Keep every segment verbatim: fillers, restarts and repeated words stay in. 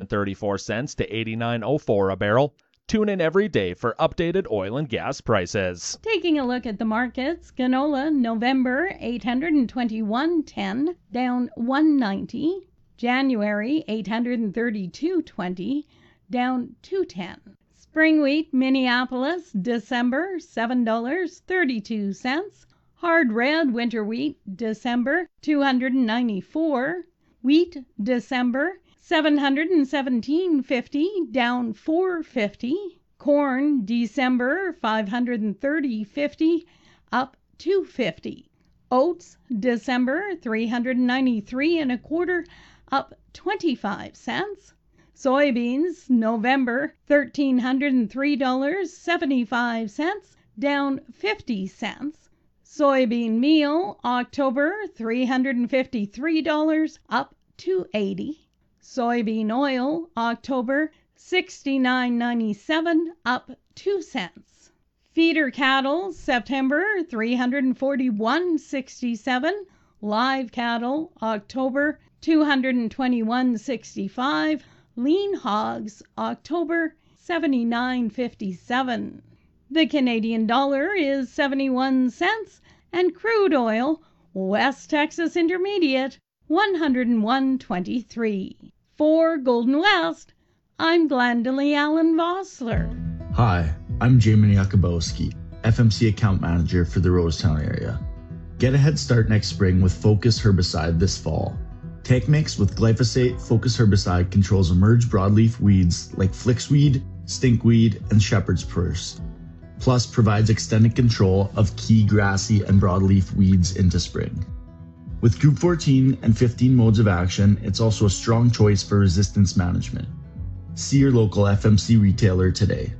thirty-four cents to eighty-nine oh four a barrel. Tune in every day for updated oil and gas prices. Taking a look at the markets, canola November eight hundred twenty-one ten down one ninety. January eight hundred thirty-two twenty down two ten. Spring wheat Minneapolis December seven dollars and thirty-two cents. Hard red winter wheat December two hundred ninety-four. Wheat December seven hundred seventeen fifty down four fifty. Corn December five hundred thirty fifty up two fifty. Oats December three hundred ninety-three and a quarter up twenty-five cents. Soybeans November one thousand three hundred three dollars and seventy-five cents down fifty cents. Soybean meal October three hundred fifty-three dollars up two eighty. Soybean oil October sixty-nine ninety-seven up two cents. Feeder cattle September three hundred forty-one sixty-seven. Live cattle October two hundred twenty-one sixty-five. Lean hogs October seventy-nine fifty-seven. The Canadian dollar is seventy-one cents and crude oil West Texas Intermediate one hundred one twenty-three. For Golden West, I'm Glendalee Allen Vossler. Hi, I'm Jamie Yakubowski, F M C Account Manager for the Rosetown area. Get a head start next spring with Focus Herbicide this fall. Tank mix with glyphosate, Focus Herbicide controls emerge broadleaf weeds like flicksweed, stinkweed, and shepherd's purse. Plus provides extended control of key grassy and broadleaf weeds into spring. With Group fourteen and fifteen modes of action, it's also a strong choice for resistance management. See your local F M C retailer today.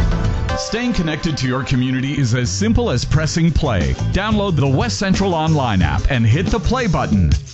Staying connected to your community is as simple as pressing play. Download the West Central Online app and hit the play button.